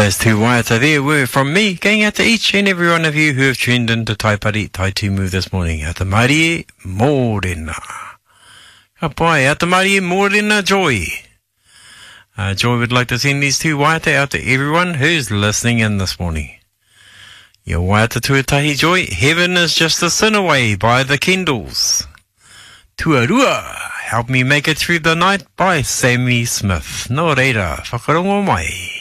Those two waiata there were from me, going out to each and every one of you who have tuned in to Taipari Tai Tumu this morning. Ata Marie Morena. Ka pai, ata Marie Morena Joy. Joy would like to send these two waiata out to everyone who's listening in this morning. Your waiata tuatahi Joy, Heaven is Just a Sin Away by the Kendalls. Tuarua, Help Me Make It Through the Night by Sammy Smith. No reira, whakarongo mai.